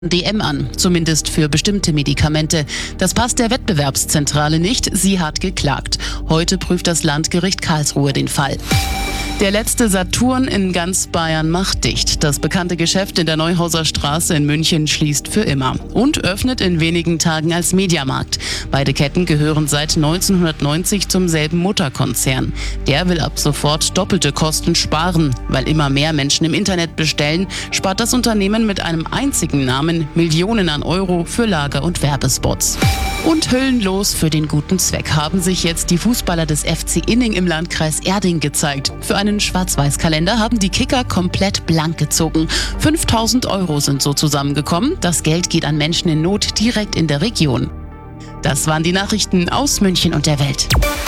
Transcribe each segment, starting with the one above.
DM an, zumindest für bestimmte Medikamente. Das passt der Wettbewerbszentrale nicht, sie hat geklagt. Heute prüft das Landgericht Karlsruhe den Fall. Der letzte Saturn in ganz Bayern macht dicht. Das bekannte Geschäft in der Neuhauser Straße in München schließt für immer und öffnet in wenigen Tagen als Mediamarkt. Beide Ketten gehören seit 1990 zum selben Mutterkonzern. Der will ab sofort doppelte Kosten sparen. Weil immer mehr Menschen im Internet bestellen, spart das Unternehmen mit einem einzigen Namen Millionen an Euro für Lager- und Werbespots. Und hüllenlos für den guten Zweck haben sich jetzt die Fußballer des FC Inning im Landkreis Erding gezeigt. Für einen Schwarz-Weiß-Kalender haben die Kicker komplett blank gezogen. 5.000 Euro sind so zusammengekommen. Das Geld geht an Menschen in Not direkt in der Region. Das waren die Nachrichten aus München und der Welt.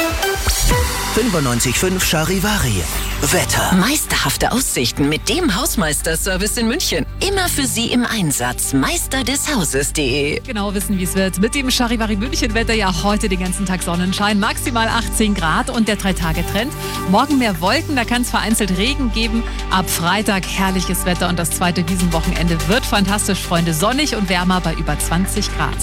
95.5 Charivari. Wetter. Meisterhafte Aussichten mit dem Hausmeisterservice in München. Immer für Sie im Einsatz. Meisterdeshauses.de. Genau wissen, wie es wird. Mit dem Charivari München Wetter ja heute den ganzen Tag Sonnenschein. Maximal 18 Grad und der 3-Tage-Trend. Morgen mehr Wolken, da kann es vereinzelt Regen geben. Ab Freitag herrliches Wetter und das zweite Wiesenwochenende wird fantastisch, Freunde. Sonnig und wärmer bei über 20 Grad.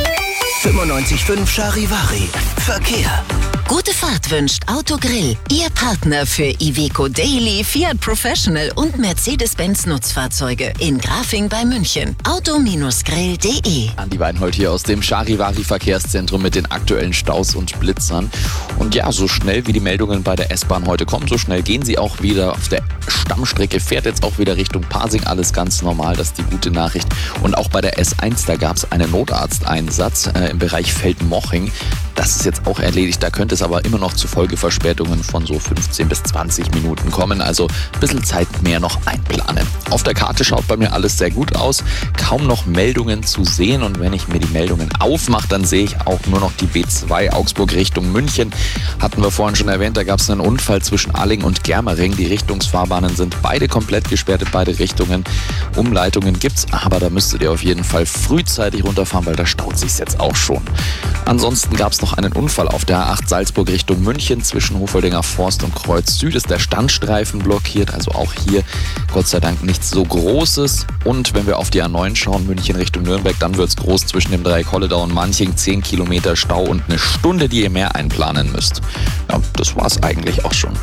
95.5 Charivari. Verkehr. Gute Fahrt wünscht Autogrill. Ihr Partner für Iveco Daily, Fiat Professional und Mercedes-Benz Nutzfahrzeuge in Grafing bei München. Auto-grill.de. Andi Weinhold hier aus dem Charivari Verkehrszentrum mit den aktuellen Staus und Blitzern. Und ja, so schnell wie die Meldungen bei der S-Bahn heute kommen, so schnell gehen sie auch wieder. Auf der Stammstrecke fährt jetzt auch wieder Richtung Pasing. Alles ganz normal, das ist die gute Nachricht. Und auch bei der S1, da gab es einen Notarzteinsatz im Bereich Feldmoching. Das ist jetzt auch erledigt, da könnte es aber immer noch zu Folgeverspätungen von so 15 bis 20 Minuten kommen. Also ein bisschen Zeit mehr noch einplanen. Auf der Karte schaut bei mir alles sehr gut aus. Kaum noch Meldungen zu sehen. Und wenn ich mir die Meldungen aufmache, dann sehe ich auch nur noch die B2 Augsburg Richtung München. Hatten wir vorhin schon erwähnt, da gab es einen Unfall zwischen Alling und Germering. Die Richtungsfahrbahnen sind beide komplett gesperrt in beide Richtungen. Umleitungen gibt's, aber da müsstet ihr auf jeden Fall frühzeitig runterfahren, weil da staut sich's jetzt auch schon. Ansonsten gab es noch einen Unfall auf der A8 Salzburg Richtung München. Zwischen Hofoldinger Forst und Kreuz Süd ist der Standstreifen blockiert. Also auch hier Gott sei Dank nichts so Großes. Und wenn wir auf die A9 schauen, München Richtung Nürnberg, dann wird's groß zwischen dem Dreieck Holledau und Manching. 10 Kilometer Stau und eine Stunde, die ihr mehr einplanen müsst. Ja, das war's eigentlich auch schon.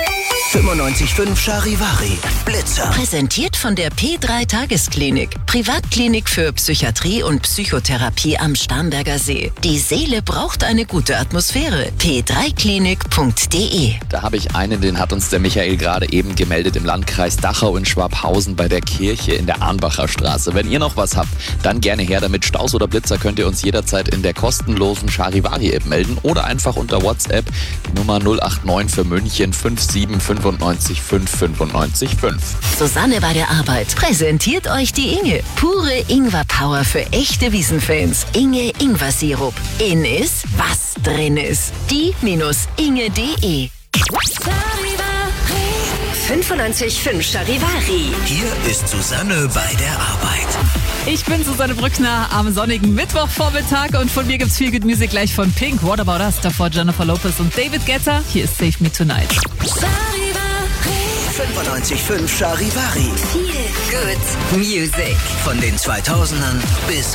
95.5 Charivari. Blitzer. Präsentiert von der P3 Tagesklinik. Privatklinik für Psychiatrie und Psychotherapie am Starnberger See. Die Seele braucht eine gute Atmosphäre. p3klinik.de. Da habe ich einen, den hat uns der Michael gerade eben gemeldet im Landkreis Dachau in Schwabhausen bei der Kirche in der Arnbacher Straße. Wenn ihr noch was habt, dann gerne her damit. Staus oder Blitzer könnt ihr uns jederzeit in der kostenlosen Charivari-App melden oder einfach unter WhatsApp die Nummer 089 für München 57 95 595 5. Susanne bei der Arbeit. Präsentiert euch die Inge. Pure Ingwer-Power für echte Wiesenfans. Inge Ingwer-Sirup. In ist, was drin ist. Die-inge.de. 95.5 Charivari. Hier ist Susanne bei der Arbeit. Ich bin Susanne Brückner am sonnigen Mittwochvormittag und von mir gibt's viel Good Music gleich von Pink. What About Us? Davor Jennifer Lopez und David Guetta. Hier ist Save Me Tonight. 95.5 Charivari. Viel Good Music. Von den 2000ern bis